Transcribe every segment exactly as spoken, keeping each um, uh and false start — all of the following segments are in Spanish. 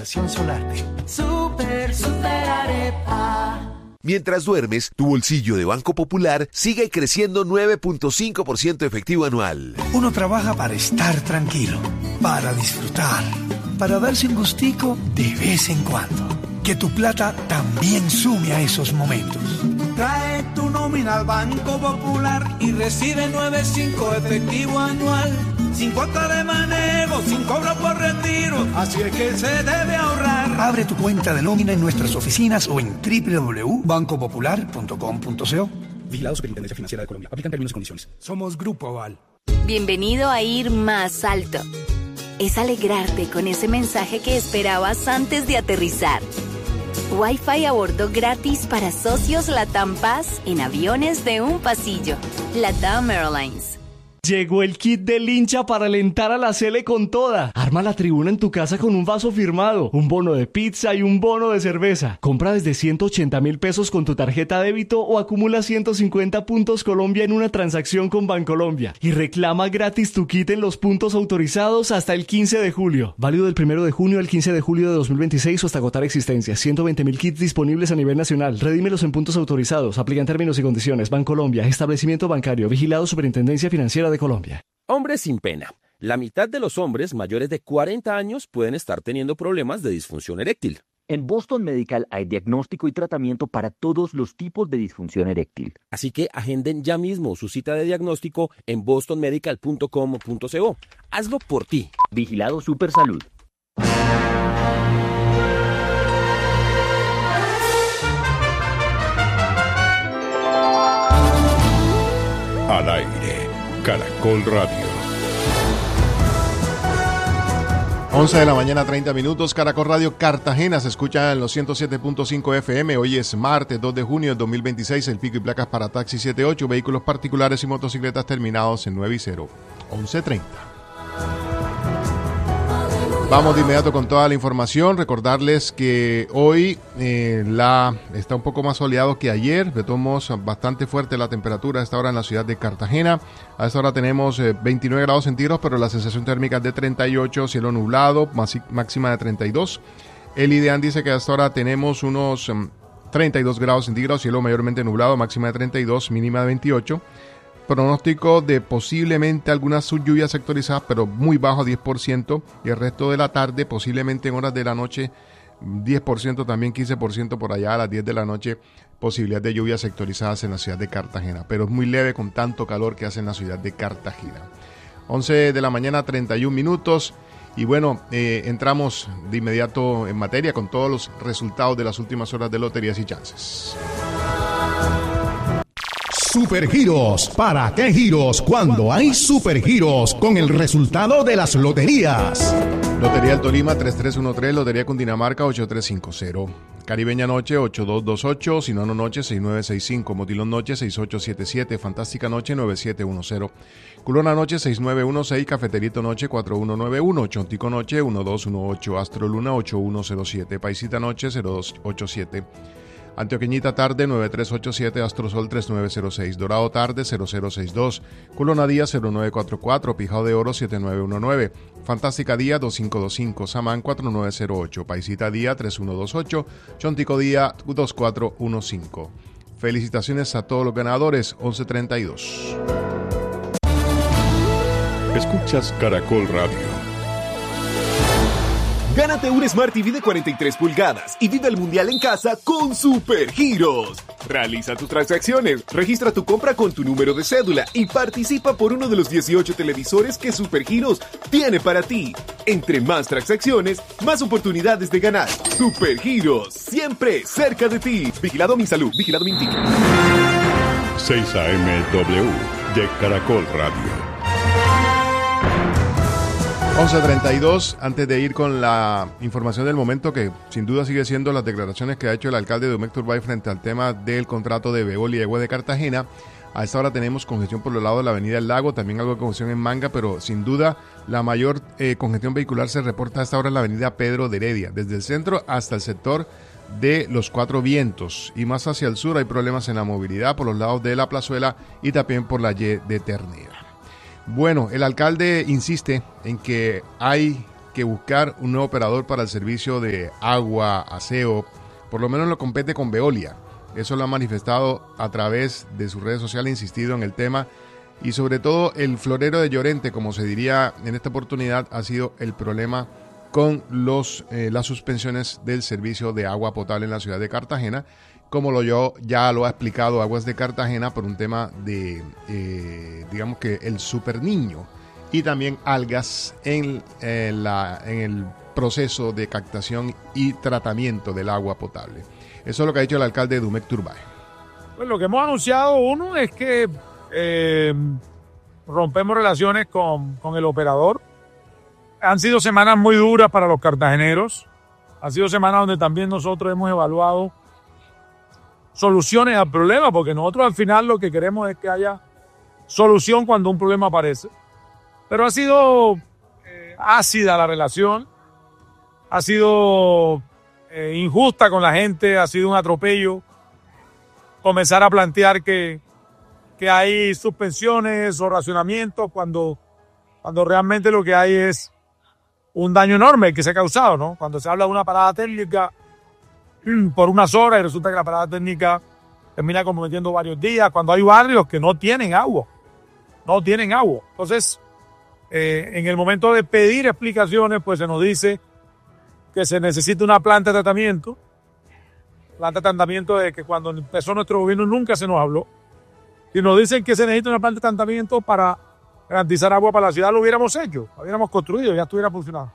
polarización solar. Super, super arepa. Mientras duermes, tu bolsillo de Banco Popular sigue creciendo nueve punto cinco por ciento efectivo anual. Uno trabaja para estar tranquilo, para disfrutar, para darse un gustico de vez en cuando. Que tu plata también sume a esos momentos. Trae tu nómina al Banco Popular y recibe nueve punto cinco efectivo anual. Sin cuota de manejo, sin cobro por retiro, así es que se debe ahorrar. Abre tu cuenta de nómina en nuestras oficinas o en doble u doble u doble u punto banco popular punto com punto co. Vigilado Superintendencia Financiera de Colombia. Aplican términos y condiciones. Somos Grupo Aval. Bienvenido a Ir Más Alto. Es alegrarte con ese mensaje que esperabas antes de aterrizar. Wi-Fi a bordo gratis para socios LATAM Paz en aviones de un pasillo. LATAM Airlines. Llegó el kit del hincha para alentar a la Sele con toda. Arma la tribuna en tu casa con un vaso firmado, un bono de pizza y un bono de cerveza. Compra desde ciento ochenta mil pesos con tu tarjeta débito o acumula ciento cincuenta puntos Colombia en una transacción con Bancolombia. Y reclama gratis tu kit en los puntos autorizados hasta el quince de julio. Válido del primero de junio al quince de julio de dos mil veintiséis o hasta agotar existencias. ciento veinte mil kits disponibles a nivel nacional. Redímelos en puntos autorizados. Aplican términos y condiciones. Bancolombia. Establecimiento bancario. Vigilado Superintendencia Financiera de Colombia. Hombres sin pena. La mitad de los hombres mayores de cuarenta años pueden estar teniendo problemas de disfunción eréctil. En Boston Medical hay diagnóstico y tratamiento para todos los tipos de disfunción eréctil. Así que agenden ya mismo su cita de diagnóstico en boston medical punto com punto co. Hazlo por ti. Vigilado Supersalud. Al aire, Caracol Radio. once de la mañana, treinta minutos, Caracol Radio Cartagena se escucha en los ciento siete punto cinco F M. Hoy es martes dos de junio de dos mil veintiséis. El pico y placas para taxi setenta y ocho, vehículos particulares y motocicletas terminados en nueve y cero, once treinta. Vamos de inmediato con toda la información. Recordarles que hoy eh, la está un poco más soleado que ayer. De todos modos, bastante fuerte la temperatura a esta hora en la ciudad de Cartagena. A esta hora tenemos eh, veintinueve grados centígrados, pero la sensación térmica es de treinta y ocho, cielo nublado, máxima de treinta y dos. El IDEAN dice que a esta hora tenemos unos um, treinta y dos grados centígrados, cielo mayormente nublado, máxima de treinta y dos, mínima de veintiocho. Pronóstico de posiblemente algunas sublluvias sectorizadas, pero muy bajo, diez por ciento. Y el resto de la tarde, posiblemente en horas de la noche, diez por ciento, también quince por ciento por allá a las diez de la noche, posibilidad de lluvias sectorizadas en la ciudad de Cartagena. Pero es muy leve con tanto calor que hace en la ciudad de Cartagena. once de la mañana, treinta y un minutos. Y bueno, eh, entramos de inmediato en materia con todos los resultados de las últimas horas de Loterías y Chances. Supergiros. ¿Para qué giros? Cuando hay supergiros con el resultado de las loterías. Lotería del Tolima tres tres uno tres, Lotería Cundinamarca ocho tres cinco cero, Caribeña Noche ocho dos dos ocho, Sinano Noche seis nueve seis cinco, Motilón Noche seis ocho siete siete, Fantástica Noche nueve siete uno cero, Culona Noche seis nueve uno seis, Cafeterito Noche cuatro uno nueve uno, Chontico Noche uno dos uno ocho, Astro Luna ocho uno cero siete, Paisita Noche cero dos ocho siete, Antioqueñita Tarde nueve tres ocho siete, Astrosol tres nueve cero seis, Dorado Tarde cero cero seis dos, Culona Día cero nueve cuatro cuatro, Pijao de Oro siete nueve uno nueve, Fantástica Día dos cinco dos cinco, Samán cuatro nueve cero ocho, Paisita Día tres uno dos ocho, Chontico Día dos cuatro uno cinco. Felicitaciones a todos los ganadores, once treinta y dos. Escuchas Caracol Radio. Gánate un Smart T V de cuarenta y tres pulgadas y vive el mundial en casa con Supergiros. Realiza tus transacciones, registra tu compra con tu número de cédula y participa por uno de los dieciocho televisores que Supergiros tiene para ti. Entre más transacciones, más oportunidades de ganar. Supergiros, siempre cerca de ti. Vigilado Minsalud, vigilado Mintic. seis A M W de Caracol Radio. once treinta y dos, antes de ir con la información del momento, que sin duda sigue siendo las declaraciones que ha hecho el alcalde de Turbay frente al tema del contrato de Bebol y Agua de Cartagena. A esta hora tenemos congestión por los lados de la avenida El Lago, también algo de congestión en Manga, pero sin duda la mayor eh, congestión vehicular se reporta a esta hora en la avenida Pedro de Heredia, desde el centro hasta el sector de los Cuatro Vientos, y más hacia el sur hay problemas en la movilidad por los lados de la Plazuela y también por la Y de Ternera. Bueno, el alcalde insiste en que hay que buscar un nuevo operador para el servicio de agua, aseo, por lo menos lo compete con Veolia. Eso lo ha manifestado a través de sus redes sociales, insistido en el tema. Y sobre todo el florero de Llorente, como se diría en esta oportunidad, ha sido el problema con los, eh, las suspensiones del servicio de agua potable en la ciudad de Cartagena, como lo yo ya lo ha explicado Aguas de Cartagena por un tema de, eh, digamos que el super niño, y también algas en, eh, la, en el proceso de captación y tratamiento del agua potable. Eso es lo que ha dicho el alcalde Dumec Turbay. Pues lo que hemos anunciado, uno, es que eh, rompemos relaciones con, con el operador. Han sido semanas muy duras para los cartageneros. Han sido semanas donde también nosotros hemos evaluado soluciones al problema, porque nosotros al final lo que queremos es que haya solución cuando un problema aparece. Pero ha sido eh, ácida la relación, ha sido eh, injusta con la gente, ha sido un atropello comenzar a plantear que, que hay suspensiones o racionamientos cuando, cuando realmente lo que hay es un daño enorme que se ha causado, ¿no? Cuando se habla de una parada técnica por unas horas y resulta que la parada técnica termina comprometiendo varios días, cuando hay barrios que no tienen agua, no tienen agua. Entonces, eh, en el momento de pedir explicaciones, pues se nos dice que se necesita una planta de tratamiento, planta de tratamiento de que cuando empezó nuestro gobierno nunca se nos habló, y nos dicen que se necesita una planta de tratamiento para garantizar agua para la ciudad, lo hubiéramos hecho, lo hubiéramos construido, ya estuviera funcionando.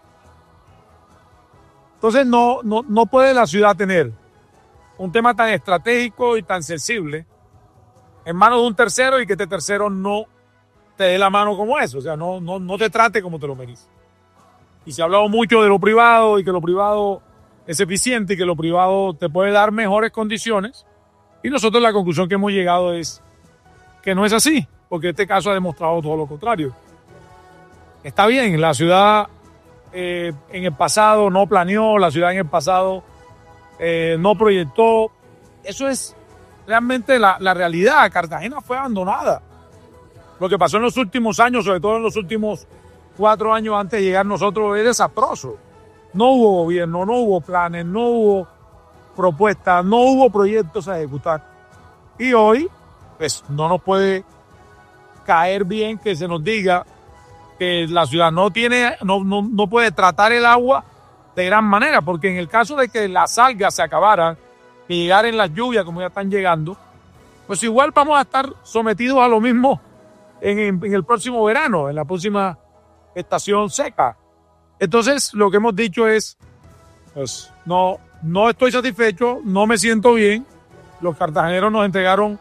Entonces no, no, no puede la ciudad tener un tema tan estratégico y tan sensible en manos de un tercero y que este tercero no te dé la mano como eso, o sea, no, no, no te trate como te lo mereces. Y se ha hablado mucho de lo privado y que lo privado es eficiente y que lo privado te puede dar mejores condiciones, y nosotros la conclusión que hemos llegado es que no es así, porque este caso ha demostrado todo lo contrario. Está bien, la ciudad eh, en el pasado no planeó, la ciudad en el pasado eh, no proyectó. Eso es realmente la, la realidad. Cartagena fue abandonada. Lo que pasó en los últimos años, sobre todo en los últimos cuatro años antes de llegar nosotros, es desastroso. No hubo gobierno, no hubo planes, no hubo propuestas, no hubo proyectos a ejecutar. Y hoy, pues no nos puede caer bien que se nos diga que la ciudad no tiene, no, no, no puede tratar el agua de gran manera, porque en el caso de que las algas se acabaran y llegaran las lluvias como ya están llegando, pues igual vamos a estar sometidos a lo mismo en, en, en el próximo verano, en la próxima estación seca. Entonces lo que hemos dicho es, pues no, no estoy satisfecho, no me siento bien. Los cartageneros nos entregaron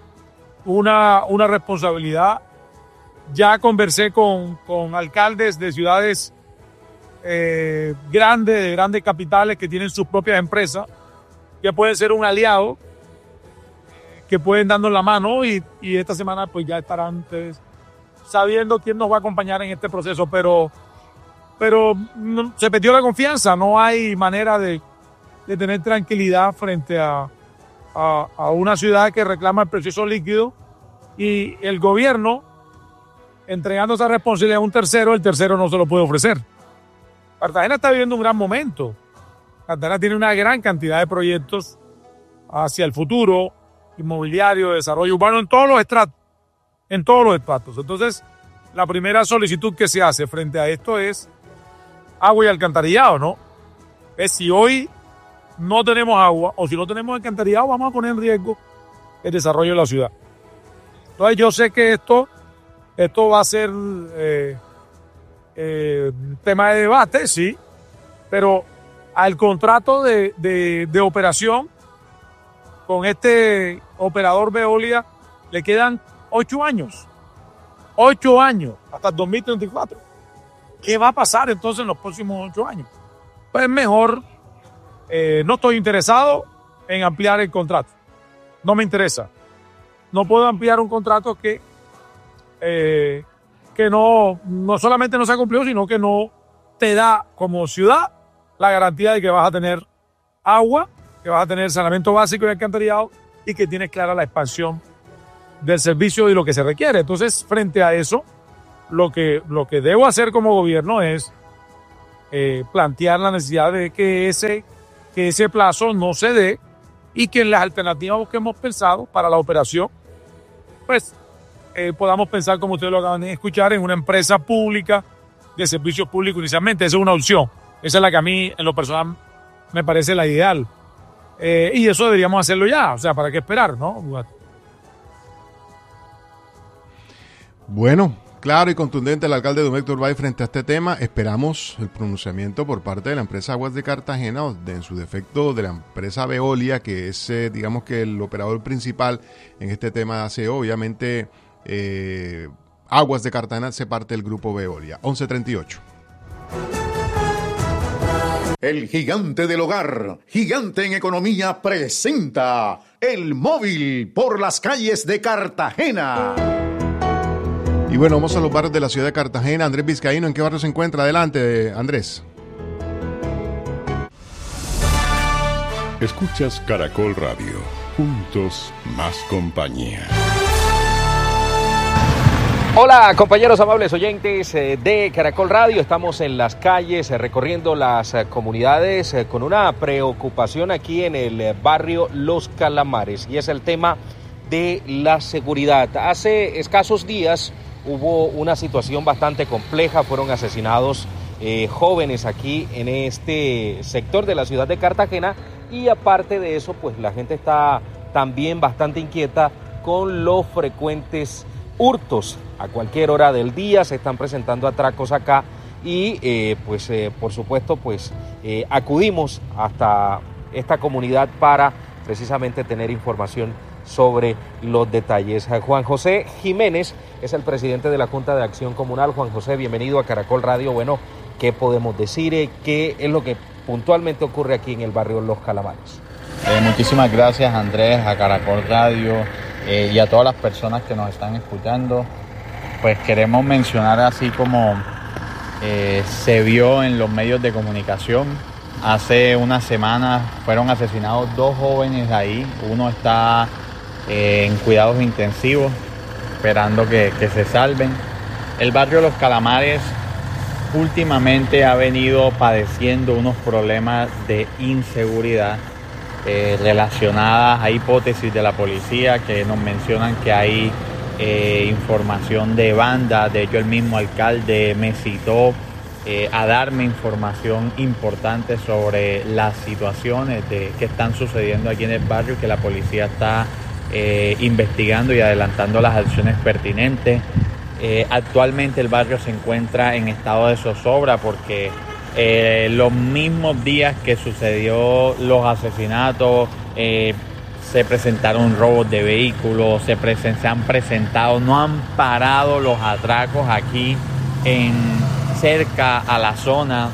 una, una responsabilidad. Ya conversé con, con alcaldes de ciudades eh, grandes, de grandes capitales que tienen sus propias empresas, que pueden ser un aliado, que pueden darnos la mano, y, y esta semana pues ya estarán ustedes sabiendo quién nos va a acompañar en este proceso, pero, pero no, se perdió la confianza, no hay manera de, de tener tranquilidad frente a, a, a una ciudad que reclama el precioso líquido, y el gobierno entregando esa responsabilidad a un tercero, el tercero no se lo puede ofrecer. Cartagena está viviendo un gran momento. Cartagena tiene una gran cantidad de proyectos hacia el futuro, inmobiliario, desarrollo urbano, en todos los estratos, en todos los estratos. Entonces, la primera solicitud que se hace frente a esto es agua y alcantarillado, ¿no? Es si hoy no tenemos agua o si no tenemos alcantarillado, vamos a poner en riesgo el desarrollo de la ciudad. Entonces, yo sé que esto Esto va a ser eh, eh, tema de debate, sí, pero al contrato de, de, de operación con este operador Veolia le quedan ocho años. Ocho años, hasta el dos mil treinta y cuatro. ¿Qué va a pasar entonces en los próximos ocho años? Pues mejor, eh, no estoy interesado en ampliar el contrato. No me interesa. No puedo ampliar un contrato que Eh, que no, no solamente no se ha cumplido, sino que no te da como ciudad la garantía de que vas a tener agua, que vas a tener saneamiento básico y alcantarillado, y que tienes clara la expansión del servicio y lo que se requiere. Entonces, frente a eso, lo que, lo que debo hacer como gobierno es eh, plantear la necesidad de que ese, que ese plazo no se dé y que en las alternativas que hemos pensado para la operación, pues eh, podamos pensar, como ustedes lo acaban de escuchar, en una empresa pública de servicios públicos inicialmente. Esa es una opción. Esa es la que a mí, en lo personal, me parece la ideal. Eh, y eso deberíamos hacerlo ya. O sea, ¿para qué esperar, no? Bueno, claro y contundente el alcalde Domecq Turbay frente a este tema. Esperamos el pronunciamiento por parte de la empresa Aguas de Cartagena, o de, en su defecto de la empresa Veolia, que es, eh, digamos que el operador principal en este tema de aseo. Obviamente, eh, Aguas de Cartagena se parte del grupo Veolia. once treinta y ocho. El gigante del hogar, gigante en economía, presenta El Móvil por las calles de Cartagena. Y bueno, vamos a los barrios de la ciudad de Cartagena. Andrés Vizcaíno, ¿en qué barrio se encuentra? Adelante, Andrés. Escuchas Caracol Radio. Juntos, más compañía. Hola, compañeros amables oyentes de Caracol Radio. Estamos en las calles recorriendo las comunidades con una preocupación aquí en el barrio Los Calamares, y es el tema de la seguridad. Hace escasos días hubo una situación bastante compleja. Fueron asesinados eh, jóvenes aquí en este sector de la ciudad de Cartagena, y aparte de eso, pues la gente está también bastante inquieta con los frecuentes hurtos. A cualquier hora del día se están presentando atracos acá y eh, pues eh, por supuesto pues eh, acudimos hasta esta comunidad para precisamente tener información sobre los detalles. Juan José Jiménez es el presidente de la Junta de Acción Comunal. Juan José, bienvenido a Caracol Radio. Bueno, ¿qué podemos decir? ¿Qué es lo que puntualmente ocurre aquí en el barrio Los Calamares? Eh, muchísimas gracias, Andrés, a Caracol Radio eh, y a todas las personas que nos están escuchando. Pues queremos mencionar, así como eh, se vio en los medios de comunicación, hace unas semanas fueron asesinados dos jóvenes ahí. Uno está eh, en cuidados intensivos, esperando que, que se salven. El barrio Los Calamares últimamente ha venido padeciendo unos problemas de inseguridad eh, relacionadas a hipótesis de la policía que nos mencionan que hay Eh, información de banda. De hecho, el mismo alcalde me citó eh, a darme información importante sobre las situaciones de, que están sucediendo aquí en el barrio, que la policía está eh, investigando y adelantando las acciones pertinentes. Eh, actualmente el barrio se encuentra en estado de zozobra porque eh, los mismos días que sucedió los asesinatos, eh, se presentaron robos de vehículos, se, presen- se han presentado, no han parado los atracos aquí en cerca a la zona.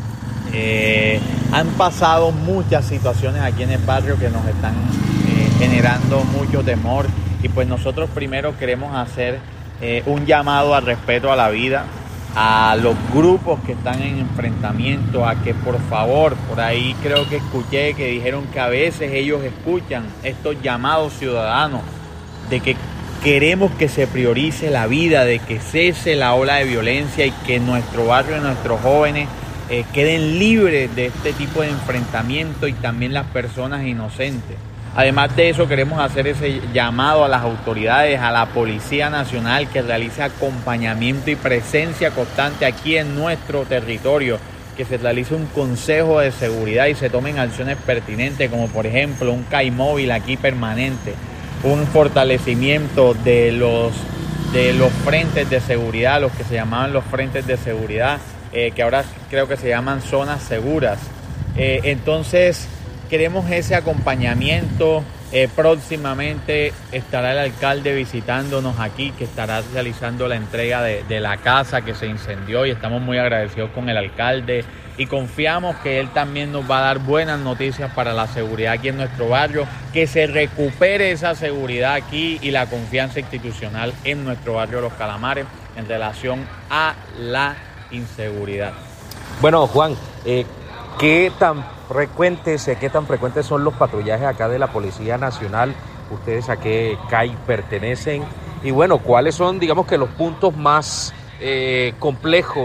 Eh, han pasado muchas situaciones aquí en el barrio que nos están eh, generando mucho temor, y pues nosotros primero queremos hacer eh, un llamado al respeto a la vida, a los grupos que están en enfrentamiento, a que por favor, por ahí creo que escuché que dijeron que a veces ellos escuchan estos llamados ciudadanos de que queremos que se priorice la vida, de que cese la ola de violencia y que nuestro barrio y nuestros jóvenes eh, queden libres de este tipo de enfrentamiento, y también las personas inocentes. Además de eso, queremos hacer ese llamado a las autoridades, a la Policía Nacional, que realice acompañamiento y presencia constante aquí en nuestro territorio, que se realice un consejo de seguridad y se tomen acciones pertinentes, como por ejemplo un C A I móvil aquí permanente, un fortalecimiento de los, de los frentes de seguridad, los que se llamaban los frentes de seguridad, eh, que ahora creo que se llaman zonas seguras. Eh, entonces, queremos ese acompañamiento. Eh, próximamente estará el alcalde visitándonos aquí, que estará realizando la entrega de, de la casa que se incendió, y estamos muy agradecidos con el alcalde y confiamos que él también nos va a dar buenas noticias para la seguridad aquí en nuestro barrio, que se recupere esa seguridad aquí y la confianza institucional en nuestro barrio Los Calamares en relación a la inseguridad. Bueno, Juan, eh, ¿qué tan frecuentes, qué tan frecuentes son los patrullajes acá de la Policía Nacional? ¿Ustedes a qué C A I pertenecen? Y bueno, ¿cuáles son, digamos que los puntos más eh, complejos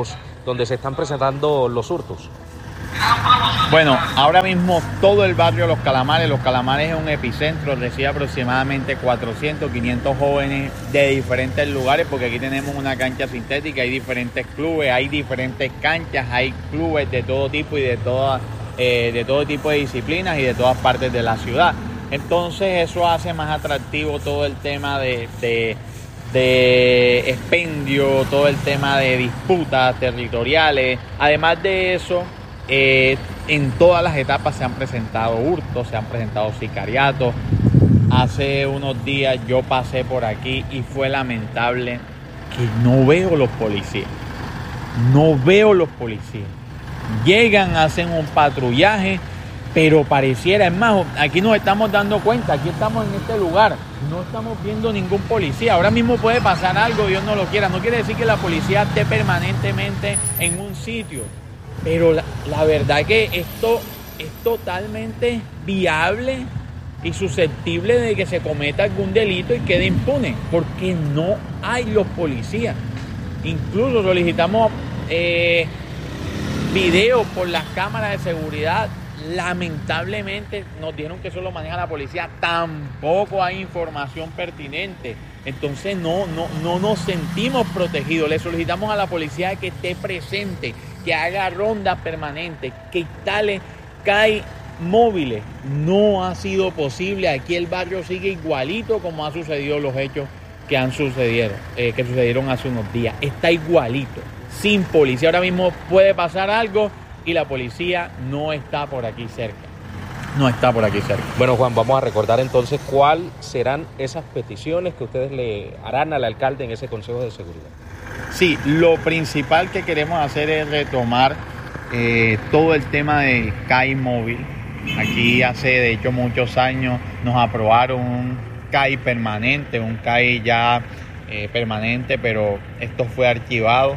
donde se están presentando los hurtos? Bueno, ahora mismo todo el barrio Los Calamares, Los Calamares es un epicentro, recibe aproximadamente cuatrocientos, quinientos jóvenes de diferentes lugares, porque aquí tenemos una cancha sintética, hay diferentes clubes, hay diferentes canchas, hay clubes de todo tipo y de, toda, eh, de todo tipo de disciplinas y de todas partes de la ciudad. Entonces eso hace más atractivo todo el tema de, de, de expendio, todo el tema de disputas territoriales. Además de eso, Eh, en todas las etapas se han presentado hurtos, se han presentado sicariatos. Hace unos días yo pasé por aquí y fue lamentable que no veo los policías. No veo los policías. Llegan, hacen un patrullaje, pero pareciera, es más, aquí nos estamos dando cuenta, aquí estamos en este lugar, no estamos viendo ningún policía. Ahora mismo puede pasar algo, Dios no lo quiera. No quiere decir que la policía esté permanentemente en un sitio. Pero la, la verdad que esto es totalmente viable y susceptible de que se cometa algún delito y quede impune, porque no hay los policías. Incluso solicitamos eh, videos por las cámaras de seguridad. Lamentablemente nos dijeron que eso lo maneja la policía. Tampoco hay información pertinente. Entonces no, no, no nos sentimos protegidos. Le solicitamos a la policía que esté presente, que haga rondas permanentes, que instale C A I móviles. No ha sido posible. Aquí el barrio sigue igualito como ha sucedido los hechos que han sucedido, eh, que sucedieron hace unos días. Está igualito, sin policía. Ahora mismo puede pasar algo y la policía no está por aquí cerca. No está por aquí cerca. Bueno, Juan, vamos a recordar entonces cuáles serán esas peticiones que ustedes le harán al alcalde en ese Consejo de Seguridad. Sí, lo principal que queremos hacer es retomar eh, todo el tema del C A I móvil. Aquí hace de hecho muchos años nos aprobaron un C A I permanente, un C A I ya eh, permanente, pero esto fue archivado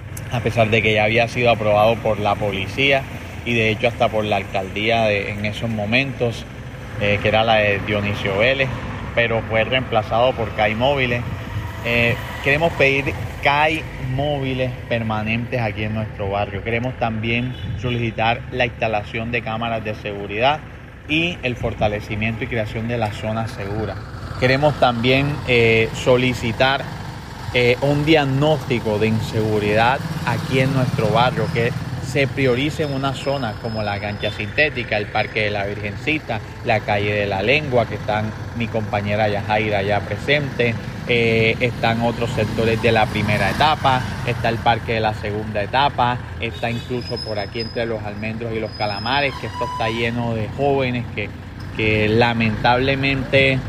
a pesar de que ya había sido aprobado por la policía y de hecho hasta por la alcaldía de, en esos momentos, eh, que era la de Dionisio Vélez, pero fue reemplazado por C A I móviles. Eh, queremos pedir C A I móviles permanentes aquí en nuestro barrio. Queremos también solicitar la instalación de cámaras de seguridad y el fortalecimiento y creación de las zonas seguras. Queremos también eh, solicitar eh, un diagnóstico de inseguridad aquí en nuestro barrio, que se priorice en una zona como la cancha sintética, el Parque de la Virgencita, la calle de la Lengua, que están mi compañera Yajaira ya presente, eh, están otros sectores de la primera etapa, está el Parque de la segunda etapa, está incluso por aquí entre los Almendros y los Calamares, que esto está lleno de jóvenes que, que lamentablemente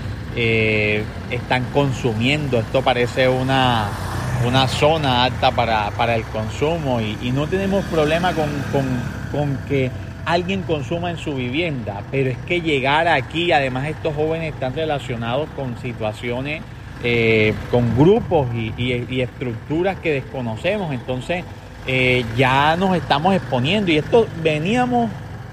eh, están consumiendo. Esto parece una... una zona apta para, para el consumo y, y no tenemos problema con, con, con que alguien consuma en su vivienda, pero es que llegar aquí, además estos jóvenes están relacionados con situaciones, eh, con grupos y, y, y estructuras que desconocemos, entonces eh, ya nos estamos exponiendo y esto veníamos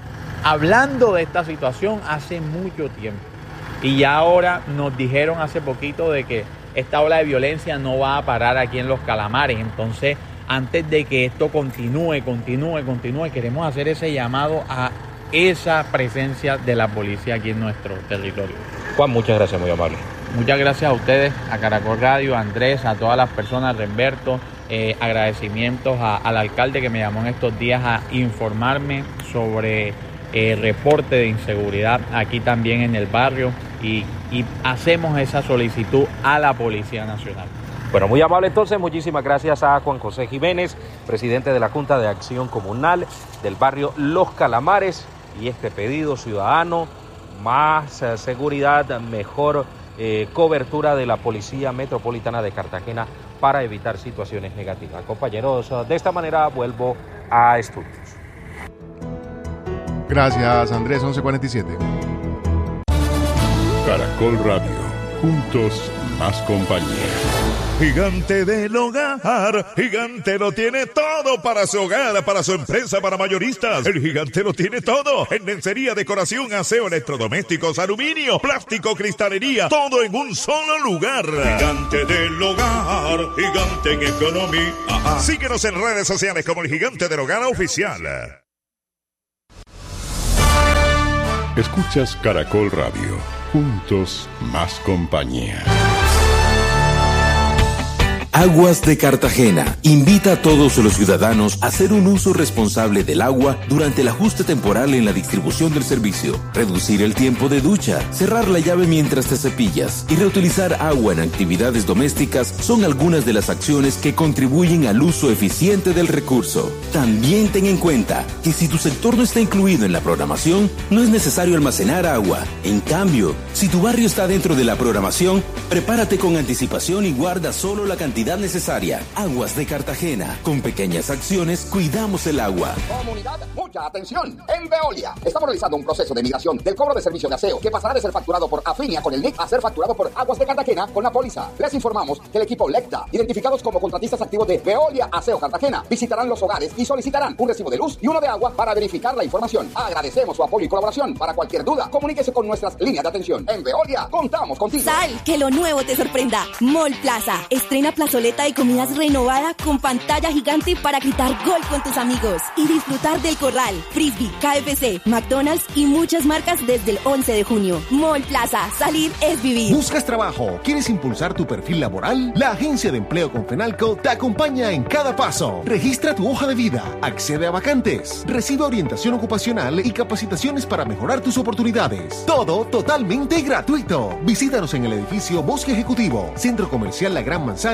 hablando de esta situación hace mucho tiempo y ya ahora nos dijeron hace poquito de que esta ola de violencia no va a parar aquí en Los Calamares. Entonces, antes de que esto continúe, continúe, continúe, queremos hacer ese llamado a esa presencia de la policía aquí en nuestro territorio. Juan, muchas gracias, muy amable. Muchas gracias a ustedes, a Caracol Radio, a Andrés, a todas las personas, a Remberto, eh, agradecimientos a, al alcalde que me llamó en estos días a informarme sobre el reporte de inseguridad aquí también en el barrio y, y hacemos esa solicitud a la Policía Nacional. Bueno, muy amable entonces, muchísimas gracias a Juan José Jiménez, presidente de la Junta de Acción Comunal del barrio Los Calamares, y este pedido ciudadano, más eh, seguridad, mejor eh, cobertura de la Policía Metropolitana de Cartagena para evitar situaciones negativas. Compañeros, de esta manera vuelvo a estudios. Gracias, Andrés, once cuarenta y siete. Caracol Radio, juntos más compañía. Gigante del Hogar, Gigante lo tiene todo para su hogar, para su empresa, para mayoristas. El Gigante lo tiene todo, en lencería, decoración, aseo, electrodomésticos, aluminio, plástico, cristalería, todo en un solo lugar. Gigante del Hogar, Gigante en economía. Síguenos en redes sociales como el Gigante del Hogar Oficial. Escuchas Caracol Radio, juntos más compañía. Aguas de Cartagena invita a todos los ciudadanos a hacer un uso responsable del agua durante el ajuste temporal en la distribución del servicio, reducir el tiempo de ducha, cerrar la llave mientras te cepillas y reutilizar agua en actividades domésticas son algunas de las acciones que contribuyen al uso eficiente del recurso. También ten en cuenta que si tu sector no está incluido en la programación, no es necesario almacenar agua. En cambio, si tu barrio está dentro de la programación, prepárate con anticipación y guarda solo la cantidad necesaria. Aguas de Cartagena. Con pequeñas acciones cuidamos el agua. Comunidad, mucha atención. En Veolia estamos realizando un proceso de migración del cobro de servicio de aseo que pasará de ser facturado por Afinia con el N I C a ser facturado por Aguas de Cartagena con la póliza. Les informamos que el equipo Lecta, identificados como contratistas activos de Veolia Aseo Cartagena, visitarán los hogares y solicitarán un recibo de luz y uno de agua para verificar la información. Agradecemos su apoyo y colaboración. Para cualquier duda, comuníquese con nuestras líneas de atención. En Veolia contamos contigo. Sal, que lo nuevo te sorprenda. Mall Plaza estrena plazoleta y comidas renovada con pantalla gigante para gritar gol con tus amigos y disfrutar del Corral, Frisbee, K F C, McDonald's y muchas marcas desde el once de junio. Mall Plaza, salir es vivir. ¿Buscas trabajo? ¿Quieres impulsar tu perfil laboral? La Agencia de Empleo Confenalco te acompaña en cada paso. Registra tu hoja de vida, accede a vacantes, recibe orientación ocupacional y capacitaciones para mejorar tus oportunidades. Todo totalmente gratuito. Visítanos en el edificio Bosque Ejecutivo, Centro Comercial La Gran Manzana,